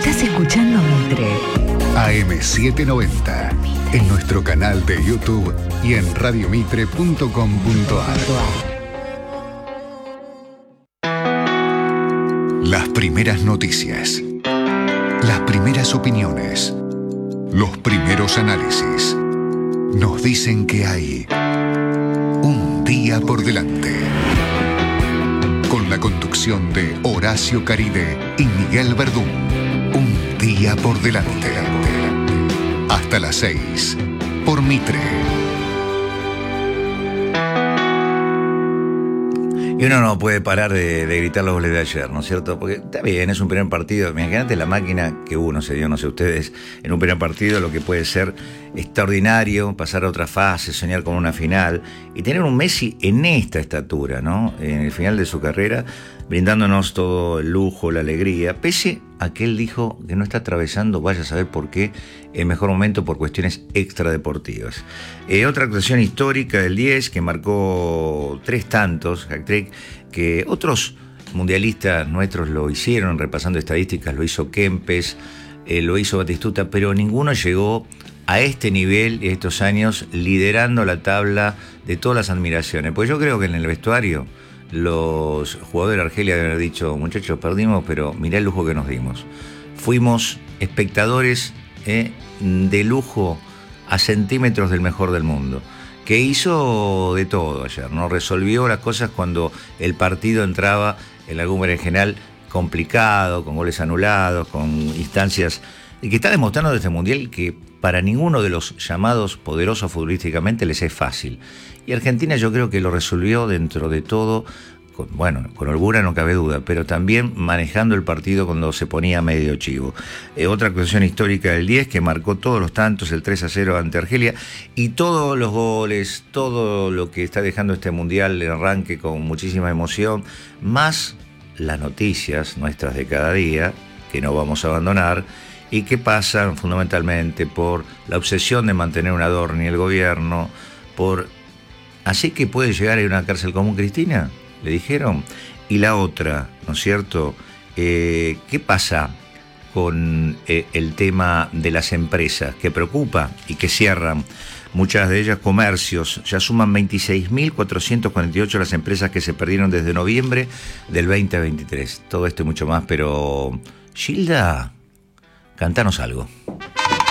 Estás escuchando Mitre. AM790. En nuestro canal de YouTube y en radiomitre.com.ar. Las primeras noticias. Las primeras opiniones. Los primeros análisis. Nos dicen que hay un día por delante. Con la conducción de Horacio Caride y Miguel Verdún. Un día por delante. Hasta las 6. Por Mitre. Y uno no puede parar de gritar los goles de ayer, ¿no es cierto? Porque está bien, es un primer partido. Imagínate la máquina que uno se dio, no sé ustedes, en un primer partido, lo que puede ser extraordinario, pasar a otra fase, soñar con una final y tener un Messi en esta estatura, ¿no? En el final de su carrera, brindándonos todo el lujo, la alegría, pese a que él dijo que no está atravesando, vaya a saber por qué, el mejor momento por cuestiones extradeportivas. Otra actuación histórica del 10 que marcó 3 tantos, hat-trick, que otros mundialistas nuestros lo hicieron, repasando estadísticas, lo hizo Kempes, lo hizo Batistuta, pero ninguno llegó a este nivel y estos años liderando la tabla de todas las admiraciones. Pues yo creo que en el vestuario los jugadores de Argelia deben haber dicho: muchachos, perdimos, pero mirá el lujo que nos dimos. Fuimos espectadores de lujo a centímetros del mejor del mundo, que hizo de todo ayer, ¿no? Resolvió las cosas cuando el partido entraba en algún berenjenal complicado, con goles anulados, con instancias, y que está demostrando de este mundial que para ninguno de los llamados poderosos futbolísticamente les es fácil. Y Argentina yo creo que lo resolvió dentro de todo, con holgura no cabe duda, pero también manejando el partido cuando se ponía medio chivo. Otra actuación histórica del 10 que marcó todos los tantos, el 3-0 ante Argelia, y todos los goles, todo lo que está dejando este mundial, el arranque con muchísima emoción, más las noticias nuestras de cada día, que no vamos a abandonar, y que pasan fundamentalmente por la obsesión de mantener un adorno y el gobierno, por... ¿Así que puede llegar a una cárcel común, Cristina? Le dijeron. Y la otra, ¿no es cierto? ¿Qué pasa con el tema de las empresas que preocupa y que cierran? Muchas de ellas comercios. Ya suman 26.448 las empresas que se perdieron desde noviembre del 2023. Todo esto y mucho más, pero... Gilda, cantanos algo.